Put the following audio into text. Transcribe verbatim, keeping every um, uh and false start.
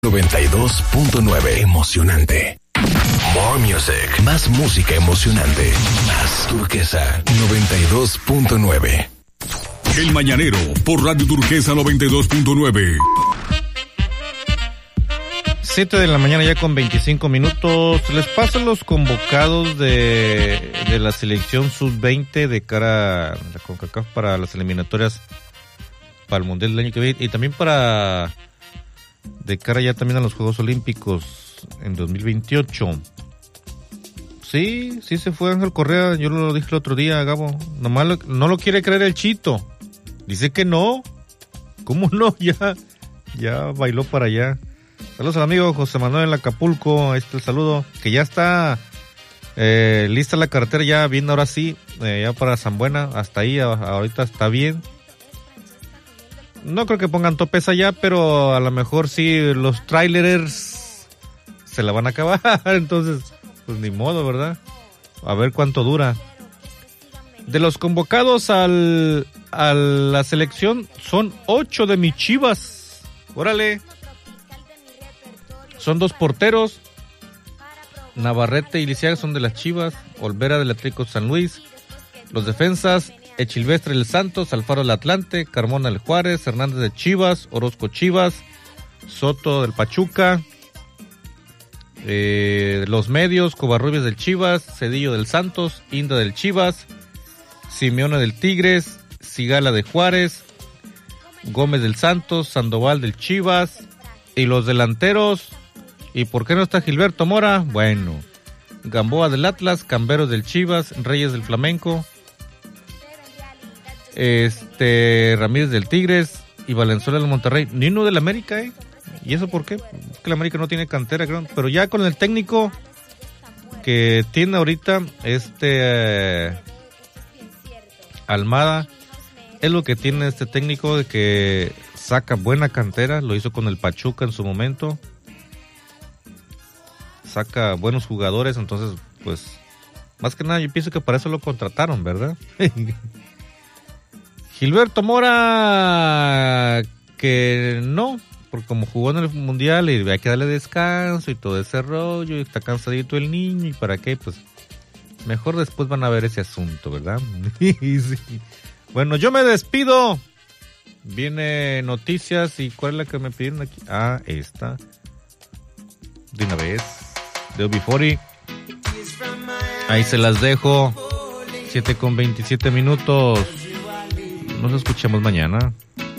noventa y dos punto nueve. Emocionante. More music. Más música emocionante. Más Turquesa noventa y dos punto nueve. El Mañanero por Radio Turquesa noventa y dos punto nueve. siete de la mañana ya con veinticinco minutos. Les paso los convocados de, de la selección sub veinte de cara a la CONCACAF para las eliminatorias para el Mundial del año que viene y también para de cara ya también a los Juegos Olímpicos en dos mil veintiocho. Sí, sí se fue Ángel Correa, yo lo dije el otro día, Gabo. Nomás lo, no lo quiere creer el Chito. Dice que no. ¿Cómo no? Ya, ya bailó para allá. Saludos al amigo José Manuel en Acapulco, ahí está el saludo, que ya está eh, lista la carretera, ya bien, ahora sí, eh, ya para San Buena, hasta ahí, a, ahorita está bien. No creo que pongan topes allá, pero a lo mejor sí los trailers se la van a acabar, entonces, pues ni modo, ¿verdad? A ver cuánto dura. De los convocados al, a la selección, son ocho de mis Chivas, órale. Son dos porteros, Navarrete y Lisiaga son de las Chivas, Olvera del Atlético San Luis, los defensas, Echilvestre del Santos, Alfaro del Atlante, Carmona del Juárez, Hernández de Chivas, Orozco Chivas, Soto del Pachuca, eh, los medios, Covarrubias del Chivas, Cedillo del Santos, Inda del Chivas, Simeone del Tigres, Sigala de Juárez, Gómez del Santos, Sandoval del Chivas, y los delanteros. ¿Y por qué no está Gilberto Mora? Bueno, Gamboa del Atlas, Camberos del Chivas, Reyes del Flamenco, este Ramírez del Tigres y Valenzuela del Monterrey. Ni uno del América, ¿eh? ¿Y eso por qué? Es que el América no tiene cantera, creo. Pero ya con el técnico que tiene ahorita, este eh, Almada, es lo que tiene este técnico, de que saca buena cantera, lo hizo con el Pachuca en su momento. Saca buenos jugadores, entonces, pues, más que nada yo pienso que para eso lo contrataron, ¿verdad? Gilberto Mora, que no, porque como jugó en el Mundial y hay que darle descanso y todo ese rollo, y está cansadito el niño, y para qué, pues, mejor después van a ver ese asunto, ¿verdad? Sí. Bueno, yo me despido. Viene noticias, y ¿cuál es la que me pidieron aquí? Ah, esta. De una vez. De U B cuarenta. Ahí se las dejo. siete con veintisiete minutos. Nos escuchamos mañana.